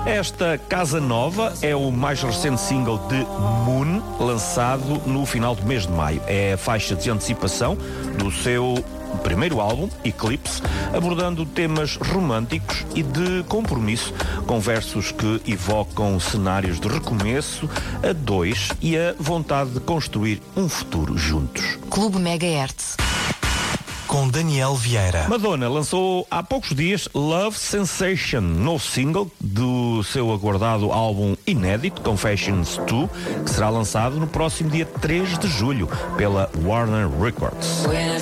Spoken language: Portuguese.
Esta Casa Nova é o mais recente single de Moon, lançado no final do mês de maio. É a faixa de antecipação do seu primeiro álbum, Eclipse, abordando temas românticos e de compromisso, com versos que evocam cenários de recomeço a dois e a vontade de construir um futuro juntos. Clube Megahertz. Com Daniel Vieira. Madonna lançou há poucos dias Love Sensation, novo single do seu aguardado álbum inédito, Confessions 2, que será lançado no próximo dia 3 de julho pela Warner Records.